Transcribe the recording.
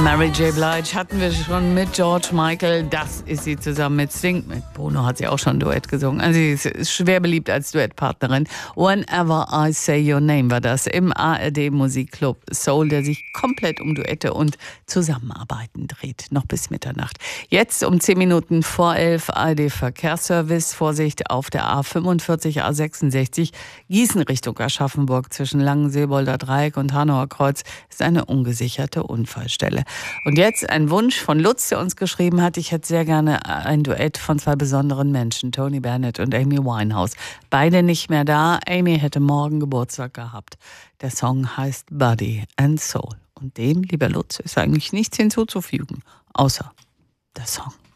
Mary J. Blige hatten wir schon mit George Michael. Das ist sie zusammen mit Sting. Mit Bono hat sie auch schon ein Duett gesungen. Also sie ist schwer beliebt als Duettpartnerin. Whenever I Say Your Name war das im ARD Musikclub Soul, der sich komplett um Duette und Zusammenarbeiten dreht. Noch bis Mitternacht. Jetzt um 10 Minuten vor 11 ARD Verkehrsservice. Vorsicht auf der A45, A66 Gießen Richtung Aschaffenburg zwischen Langenseebolder Dreieck und Hanauer Kreuz ist eine ungesicherte Unfallstelle. Und jetzt ein Wunsch von Lutz, der uns geschrieben hat, ich hätte sehr gerne ein Duett von zwei besonderen Menschen, Tony Bennett und Amy Winehouse. Beide nicht mehr da, Amy hätte morgen Geburtstag gehabt. Der Song heißt Body and Soul. Und dem, lieber Lutz, ist eigentlich nichts hinzuzufügen, außer der Song.